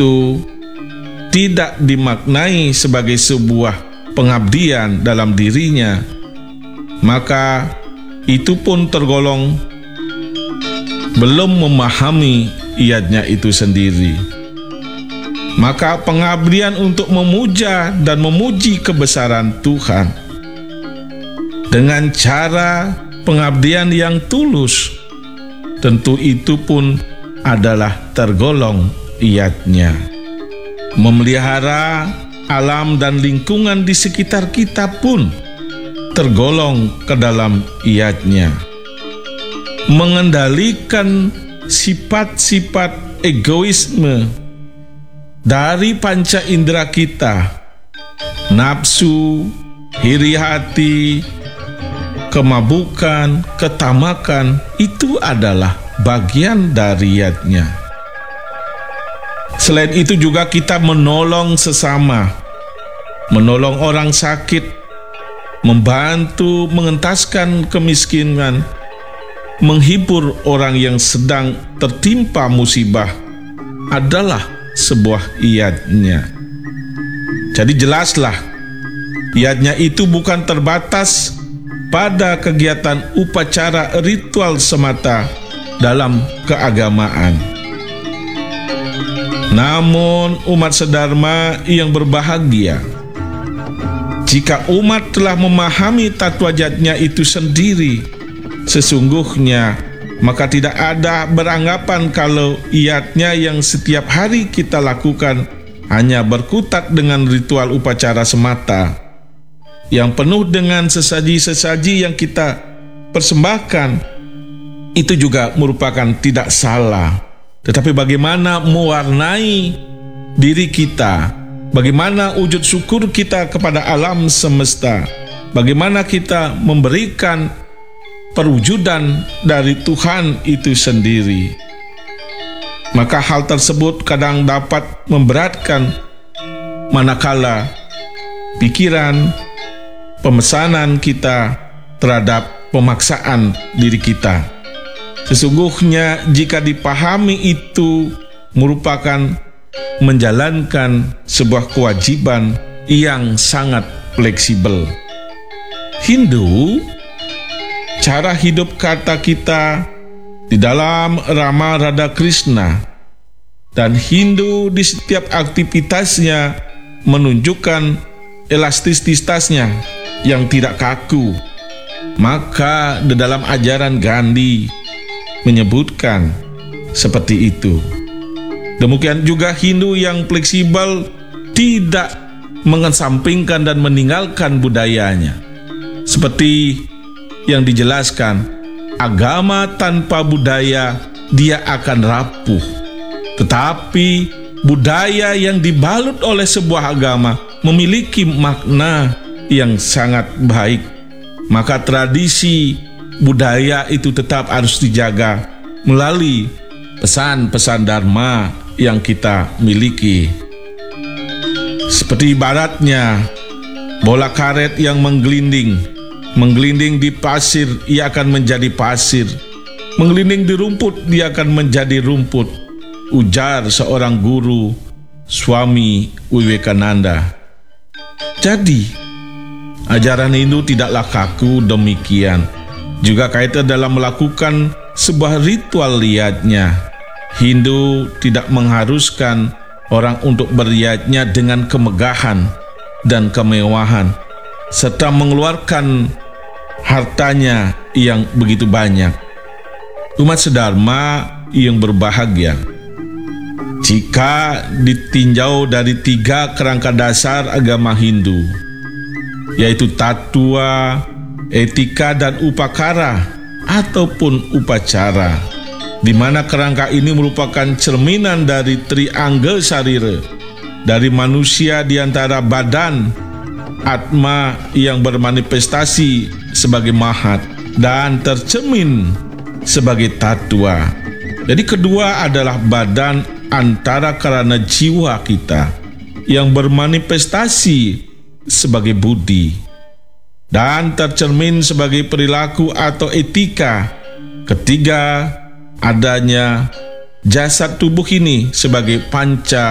itu tidak dimaknai sebagai sebuah pengabdian dalam dirinya, maka itu pun tergolong belum memahami iadnya itu sendiri. Maka pengabdian untuk memuja dan memuji kebesaran Tuhan dengan cara pengabdian yang tulus, tentu itu pun adalah tergolong iadnya. Memelihara alam dan lingkungan di sekitar kita pun tergolong ke dalam iadnya. Mengendalikan sifat-sifat egoisme dari panca indera kita, nafsu, iri hati, kemabukan, ketamakan, itu adalah bagian dari iadnya. Selain itu juga kita menolong sesama, menolong orang sakit, membantu mengentaskan kemiskinan, menghibur orang yang sedang tertimpa musibah adalah sebuah iadnya. Jadi jelaslah, iadnya itu bukan terbatas pada kegiatan upacara ritual semata dalam keagamaan. Namun umat sedharma yang berbahagia, jika umat telah memahami tatwa iadnya itu sendiri, sesungguhnya maka tidak ada beranggapan kalau iadnya yang setiap hari kita lakukan hanya berkutat dengan ritual upacara semata, yang penuh dengan sesaji-sesaji yang kita persembahkan. Itu juga merupakan tidak salah. Tetapi bagaimana mewarnai diri kita, bagaimana wujud syukur kita kepada alam semesta, bagaimana kita memberikan perwujudan dari Tuhan itu sendiri. Maka hal tersebut kadang dapat memberatkan manakala pikiran, pemesanan kita terhadap pemaksaan diri kita. Sesungguhnya jika dipahami itu merupakan menjalankan sebuah kewajiban yang sangat fleksibel. Hindu, cara hidup kata kita di dalam Rama Radha Krishna, dan Hindu di setiap aktivitasnya menunjukkan elastisitasnya yang tidak kaku. Maka di dalam ajaran Gandhi menyebutkan seperti itu. Demikian juga Hindu yang fleksibel tidak mengesampingkan dan meninggalkan budayanya. Seperti yang dijelaskan, agama tanpa budaya dia akan rapuh. Tetapi budaya yang dibalut oleh sebuah agama memiliki makna yang sangat baik. Maka tradisi budaya itu tetap harus dijaga melalui pesan-pesan dharma yang kita miliki. Seperti ibaratnya bola karet yang menggelinding di pasir, ia akan menjadi pasir. Menggelinding di rumput, dia akan menjadi rumput, ujar seorang guru, Swami Vivekananda. Jadi, ajaran Hindu tidaklah kaku demikian. Juga kaitan dalam melakukan sebuah ritual iadnya. Hindu tidak mengharuskan orang untuk beriadnya dengan kemegahan dan kemewahan, serta mengeluarkan hartanya yang begitu banyak. Umat sedharma yang berbahagia, jika ditinjau dari 3 kerangka dasar agama Hindu, yaitu tattva, etika, dan upakara ataupun upacara, di mana kerangka ini merupakan cerminan dari triangga sarira, dari manusia di antara badan, atma yang bermanifestasi sebagai mahat dan tercermin sebagai tattva. Jadi kedua adalah badan antara karana jiwa kita yang bermanifestasi sebagai budi dan tercermin sebagai perilaku atau etika. Ketiga, adanya jasad tubuh ini sebagai panca